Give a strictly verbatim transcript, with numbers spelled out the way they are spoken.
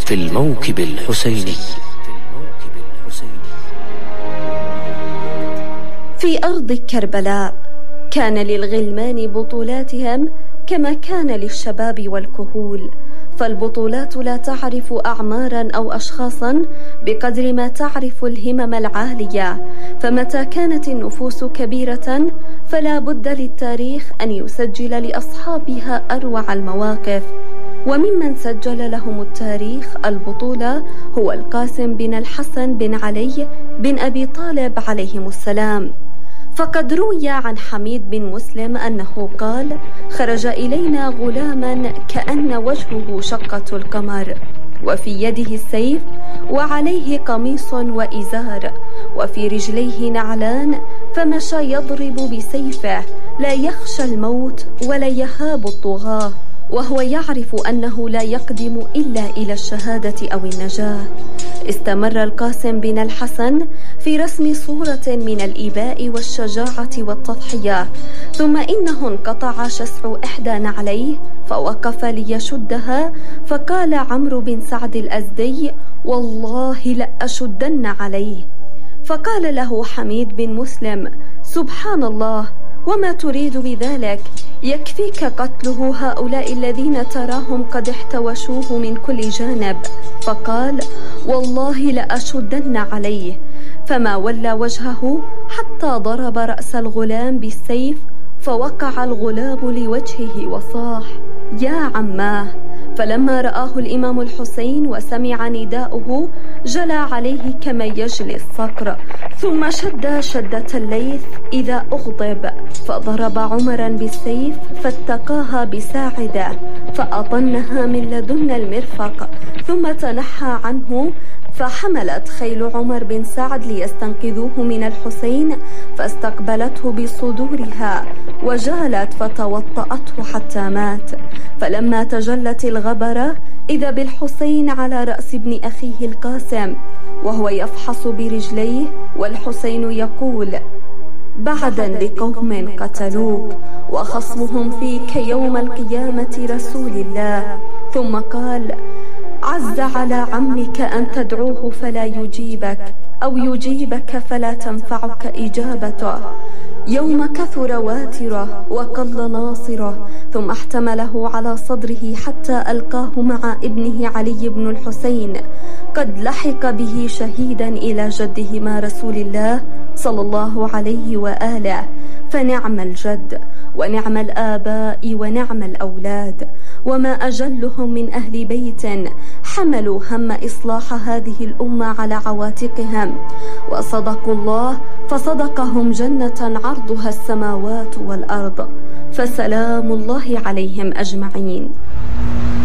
في الموكب الحسيني. في أرض كربلاء كان للغلمان بطولاتهم كما كان للشباب والكهول، فالبطولات لا تعرف أعمارا أو أشخاصا بقدر ما تعرف الهمم العالية، فمتى كانت النفوس كبيرة فلا بد للتاريخ أن يسجل لأصحابها أروع المواقف. وممن سجل لهم التاريخ البطولة هو القاسم بن الحسن بن علي بن أبي طالب عليهم السلام. فقد روي عن حميد بن مسلم أنه قال: خرج إلينا غلاما كأن وجهه شقة القمر، وفي يده السيف، وعليه قميص وإزار، وفي رجليه نعلان، فمشى يضرب بسيفه لا يخشى الموت ولا يهاب الطغاة، وهو يعرف أنه لا يقدم إلا إلى الشهادة أو النجاة. استمر القاسم بن الحسن في رسم صورة من الإباء والشجاعة والتضحية، ثم إنه انقطع شسع إحدى نعليه فوقف ليشدها، فقال عمرو بن سعد الأزدي: والله لأشدن عليه. فقال له حميد بن مسلم: سبحان الله، وما تريد بذلك؟ يكفيك قتله هؤلاء الذين تراهم قد احتوشوه من كل جانب. فقال: والله لأشدن عليه. فما ولى وجهه حتى ضرب رأس الغلام بالسيف، فوقع الغلام لوجهه وصاح: يا عماه. فلما رآه الإمام الحسين وسمع نداؤه جلى عليه كما يجلي الصقر، ثم شد شدة الليث إذا أغضب، فضرب عمرا بالسيف فاتقاها بساعده فأطنها من لدن المرفق، ثم تنحى عنه، فحملت خيل عمر بن سعد ليستنقذوه من الحسين، فاستقبلته بصدورها وجالت فتوطأته حتى مات. فلما تجلت الغبرة إذا بالحسين على رأس ابن أخيه القاسم وهو يفحص برجليه، والحسين يقول: بعدا لقوم قتلوك وخصمهم فيك يوم القيامة رسول الله. ثم قال: عز على عمك أن تدعوه فلا يجيبك، أو يجيبك فلا تنفعك إجابته. يوم كثر واتره وقل ناصره، ثم احتمله على صدره حتى ألقاه مع ابنه علي بن الحسين قد لحق به شهيدا إلى جدهما رسول الله صلى الله عليه وآله. فنعم الجد ونعم الآباء ونعم الأولاد، وما أجلهم من أهل بيت حملوا هم إصلاح هذه الأمة على عواتقهم، وصدقوا الله فصدقهم جنة عرضها السماوات والأرض، فسلام الله عليهم أجمعين.